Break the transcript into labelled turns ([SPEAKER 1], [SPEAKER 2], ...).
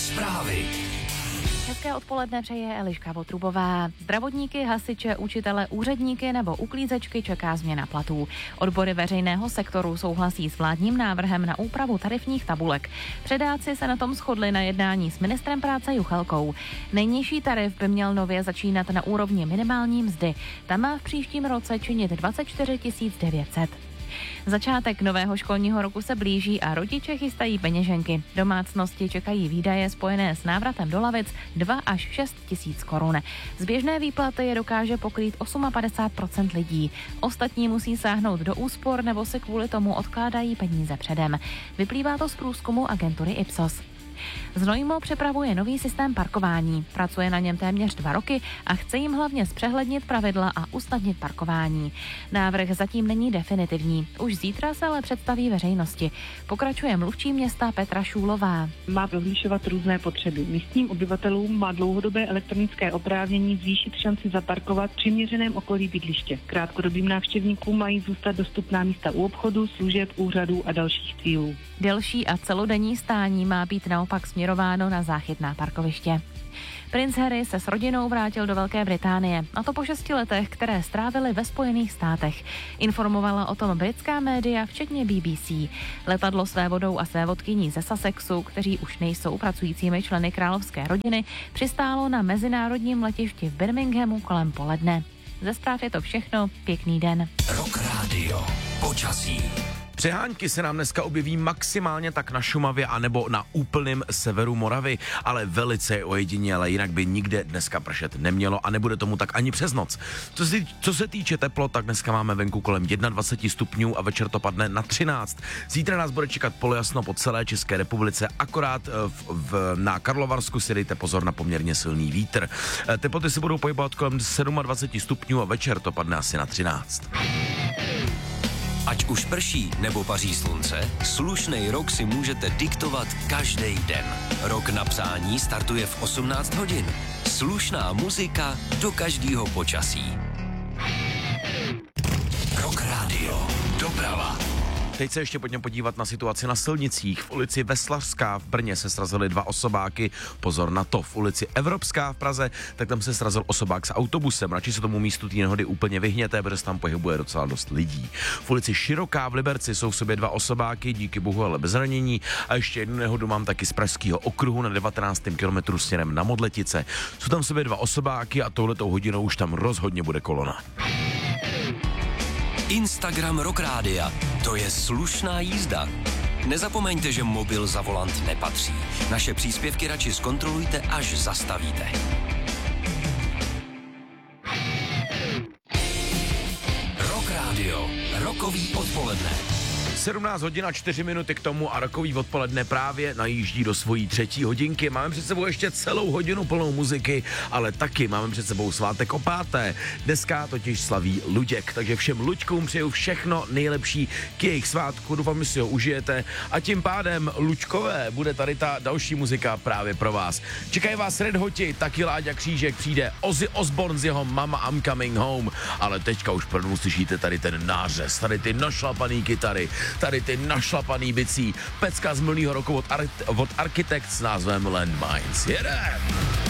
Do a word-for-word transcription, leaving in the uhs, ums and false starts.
[SPEAKER 1] Zprávy.
[SPEAKER 2] Hezké odpoledne přeje Eliška Votrubová. Zdravotníky, hasiče, učitele, úředníky nebo uklízečky čeká změna platů. Odbory veřejného sektoru souhlasí s vládním návrhem na úpravu tarifních tabulek. Předáci se na tom shodli na jednání s ministrem práce Juchelkou. Nejnižší tarif by měl nově začínat na úrovni minimální mzdy. Ta má v příštím roce činit dvacet čtyři tisíc devět set. Začátek nového školního roku se blíží a rodiče chystají peněženky. Domácnosti čekají výdaje spojené s návratem do lavic dva až šest tisíc korun. Z běžné výplaty je dokáže pokrýt padesát osm procent lidí. Ostatní musí sáhnout do úspor nebo se kvůli tomu odkládají peníze předem. Vyplývá to z průzkumu agentury Ipsos. Znojmo připravuje nový systém parkování. Pracuje na něm téměř dva roky a chce jim hlavně zpřehlednit pravidla a usnadnit parkování. Návrh zatím není definitivní. Už zítra se ale představí veřejnosti. Pokračuje mluvčí města Petra Šůlová.
[SPEAKER 3] Má rozlišovat různé potřeby. Místním obyvatelům má dlouhodobé elektronické oprávnění zvýšit šanci zaparkovat v přiměřeném okolí bydliště. Krátkodobým návštěvníkům mají zůstat dostupná místa u obchodu, služeb, úřadů a dalších cílů.
[SPEAKER 2] Delší a celodenní stání má být naopak směrováno na záchytná parkoviště. Princ Harry se s rodinou vrátil do Velké Británie, a to po šesti letech, které strávili ve Spojených státech. Informovala o tom britská média, včetně B B C. Letadlo s vévodou a sévodkyní ze Sussexu, kteří už nejsou pracujícími členy královské rodiny, přistálo na mezinárodním letišti v Birminghamu kolem poledne. Ze zpráv je to všechno, pěkný den.
[SPEAKER 1] Rock Radio. Počasí.
[SPEAKER 4] Přehánky se nám dneska objeví maximálně tak na Šumavě anebo na úplném severu Moravy, ale velice ojediněle, jinak by nikde dneska pršet nemělo a nebude tomu tak ani přes noc. Co se, co se týče teplot, tak dneska máme venku kolem dvacet jedna stupňů a večer to padne na třináct. Zítra nás bude čekat polojasno po celé České republice, akorát v, v, na Karlovarsku si dejte pozor na poměrně silný vítr. Teploty se budou pohybovat kolem dvacet sedm stupňů a večer to padne asi na třináct.
[SPEAKER 1] Ať už prší nebo paří slunce, slušnej rok si můžete diktovat každý den. Rok na psání startuje v osmnáct hodin. Slušná muzika do každého počasí. Rock Radio. Doprava.
[SPEAKER 4] Teď se ještě pojďme podívat na situaci na silnicích. V ulici Veslařská v Brně se srazily dva osobáky. Pozor na to, v ulici Evropská v Praze, tak tam se srazil osobák s autobusem. Radši se tomu místu té nehody úplně vyhněte, protože tam pohybuje docela dost lidí. V ulici Široká v Liberci jsou v sobě dva osobáky, díky bohu ale bez ranění. A ještě jednu nehodu mám taky z Pražského okruhu na devatenáctém kilometru směrem na Modletice. Jsou tam v sobě dva osobáky a touhletou hodinou už tam rozhodně bude kolona.
[SPEAKER 1] Instagram Rock Rádia. To je slušná jízda. Nezapomeňte, že mobil za volant nepatří. Naše příspěvky radši zkontrolujte, až zastavíte. Rock Radio. Rokový odpoledne.
[SPEAKER 4] sedmnáct hodin a čtyři minuty k tomu a rokový odpoledne právě najíždí do svojí třetí hodinky. Máme před sebou ještě celou hodinu plnou muziky, ale taky máme před sebou svátek o páté. Dneska totiž slaví Luděk, takže všem Luďkům přeju všechno nejlepší k jejich svátku. Doufám, že si ho užijete a tím pádem, Luďkové, bude tady ta další muzika právě pro vás. Čekají vás Red Hoti, taky Láďa Křížek, přijde Ozzy Osbourne z jeho Mama I'm Coming Home, ale teďka už prvnou slyšíte tady ten nářez, tady ty našlapaný kytary, tady ty našlapaný bicí, pecka z minulýho roku od, Ar- od Architects s názvem Landmines. Jedem!